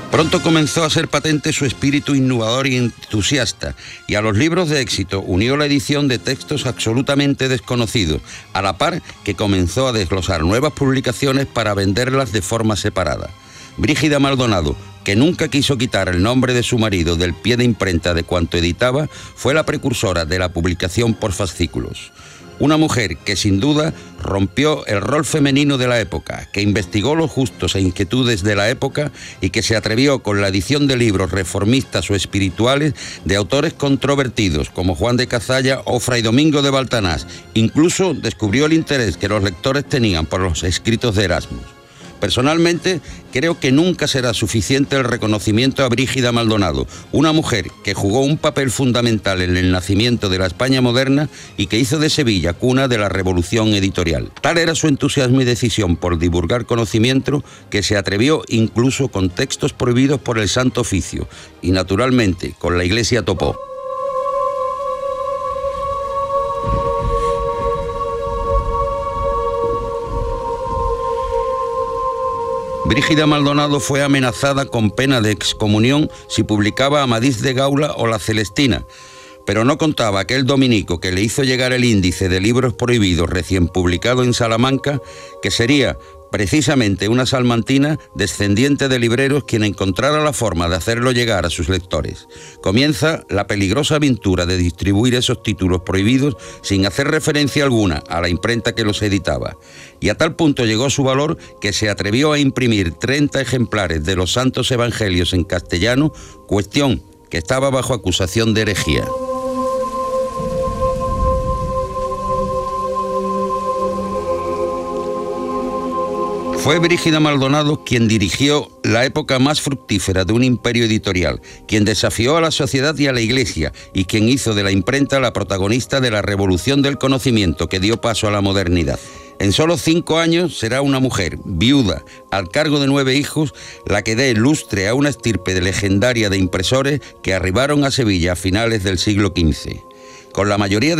Pronto comenzó a ser patente su espíritu innovador y entusiasta, y a los libros de éxito unió la edición de textos absolutamente desconocidos, a la par que comenzó a desglosar nuevas publicaciones para venderlas de forma separada. Brígida Maldonado, que nunca quiso quitar el nombre de su marido del pie de imprenta de cuanto editaba, fue la precursora de la publicación por fascículos. Una mujer que sin duda rompió el rol femenino de la época, que investigó los gustos e inquietudes de la época y que se atrevió con la edición de libros reformistas o espirituales de autores controvertidos como Juan de Cazalla o Fray Domingo de Baltanás. Incluso descubrió el interés que los lectores tenían por los escritos de Erasmus. Personalmente, creo que nunca será suficiente el reconocimiento a Brígida Maldonado, una mujer que jugó un papel fundamental en el nacimiento de la España moderna y que hizo de Sevilla cuna de la revolución editorial. Tal era su entusiasmo y decisión por divulgar conocimiento que se atrevió incluso con textos prohibidos por el Santo Oficio y, naturalmente, con la Iglesia topó. Brígida Maldonado fue amenazada con pena de excomunión si publicaba Amadís de Gaula o La Celestina, pero no contaba aquel dominico que le hizo llegar el índice de libros prohibidos recién publicado en Salamanca, que sería precisamente una salmantina descendiente de libreros quien encontrara la forma de hacerlo llegar a sus lectores. Comienza la peligrosa aventura de distribuir esos títulos prohibidos sin hacer referencia alguna a la imprenta que los editaba. Y a tal punto llegó su valor que se atrevió a imprimir 30 ejemplares de los Santos Evangelios en castellano, cuestión que estaba bajo acusación de herejía. Fue Brígida Maldonado quien dirigió la época más fructífera de un imperio editorial, quien desafió a la sociedad y a la Iglesia y quien hizo de la imprenta la protagonista de la revolución del conocimiento que dio paso a la modernidad. En solo 5 años será una mujer, viuda, al cargo de 9 hijos, la que dé lustre a una estirpe legendaria de impresores que arribaron a Sevilla a finales del siglo XV. Con la mayoría de